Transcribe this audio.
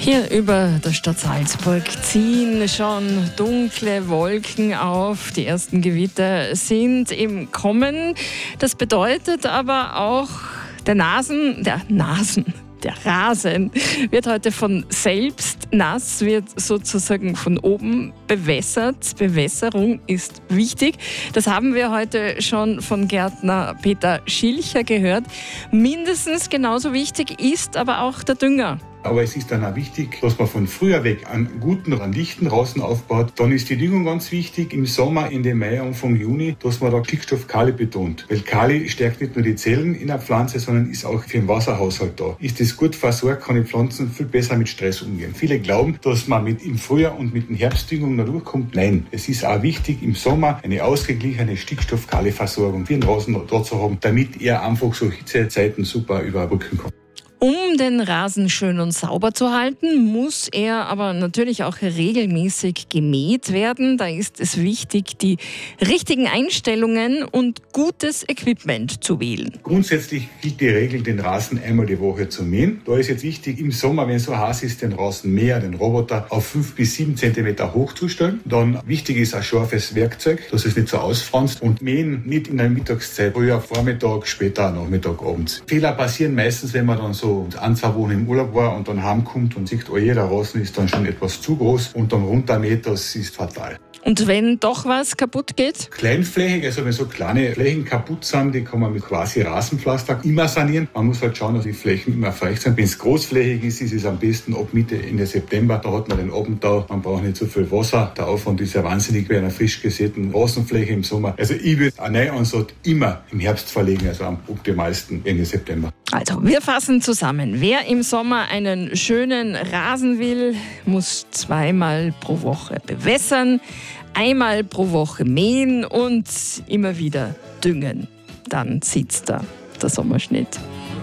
Hier über der Stadt Salzburg ziehen schon dunkle Wolken auf. Die ersten Gewitter sind im Kommen. Das bedeutet aber auch, der Rasen wird heute von selbst nass, wird sozusagen von oben bewässert. Bewässerung ist wichtig. Das haben wir heute schon von Gärtner Peter Schilcher gehört. Mindestens genauso wichtig ist aber auch der Dünger. Aber es ist dann auch wichtig, dass man von früher weg einen guten, einen dichten Rasen aufbaut. Dann ist die Düngung ganz wichtig. Im Sommer, Ende Mai, Anfang Juni, dass man da Stickstoff Kali betont. Weil Kali stärkt nicht nur die Zellen in der Pflanze, sondern ist auch für den Wasserhaushalt da. Ist das gut versorgt, kann die Pflanzen viel besser mit Stress umgehen. Viele glauben, dass man im Frühjahr und mit der Herbstdüngung noch durchkommt. Nein, es ist auch wichtig, im Sommer eine ausgeglichene Stickstoff-Kali-Versorgung für den Rasen da zu haben, damit er einfach so Hitzezeiten super überbrücken kann. Um den Rasen schön und sauber zu halten, muss er aber natürlich auch regelmäßig gemäht werden. Da ist es wichtig, die richtigen Einstellungen und gutes Equipment zu wählen. Grundsätzlich gilt die Regel, den Rasen einmal die Woche zu mähen. Da ist jetzt wichtig, im Sommer, wenn es so heiß ist, den Rasenmäher, den Roboter auf 5 bis 7 cm hochzustellen. Dann wichtig ist ein scharfes Werkzeug, dass es nicht so ausfranst. Und mähen nicht in der Mittagszeit, früher Vormittag, später Nachmittag, abends. Fehler passieren meistens, wenn man dann so 1-2 Wochen im Urlaub war und dann heimkommt und sieht, oh je, der Rasen ist dann schon etwas zu groß und dann runtermäht, das ist fatal. Und wenn doch was kaputt geht? Kleinflächig, also wenn so kleine Flächen kaputt sind, die kann man mit quasi Rasenpflaster immer sanieren. Man muss halt schauen, dass die Flächen immer feucht sind. Wenn es großflächig ist, ist es am besten ab Mitte, Ende September. Da hat man den Abendtau, man braucht nicht so viel Wasser. Der Aufwand ist ja wahnsinnig bei einer frisch gesäten Rasenfläche im Sommer. Also ich würde eine Neuansat immer im Herbst verlegen, also am optimalsten Ende September. Also, wir fassen zusammen. Wer im Sommer einen schönen Rasen will, muss 2-mal pro Woche bewässern, 1-mal pro Woche mähen und immer wieder düngen. Dann sitzt da der Sommerschnitt.